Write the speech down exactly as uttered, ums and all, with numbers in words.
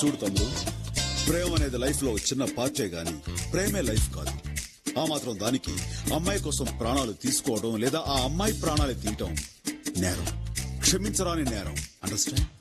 చూడు తమ్ముడు, ప్రేమ అనేది లైఫ్ లో చిన్న పార్టే గాని ప్రేమే లైఫ్ కాదు. ఆ మాత్రం దానికి అమ్మాయి కోసం ప్రాణాలు తీసుకోవడం లేదా ఆ అమ్మాయి ప్రాణాలు తీయటం నేరం, క్షమించరాని నేరం. అండర్స్టాండ్?